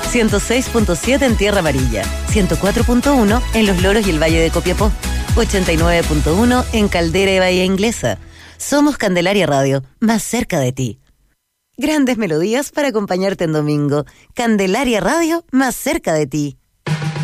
106.7 en Tierra Amarilla, 104.1 en Los Loros y el Valle de Copiapó, 89.1 en Caldera y Bahía Inglesa. Somos Candelaria Radio, más cerca de ti. Grandes melodías para acompañarte en domingo. Candelaria Radio, más cerca de ti.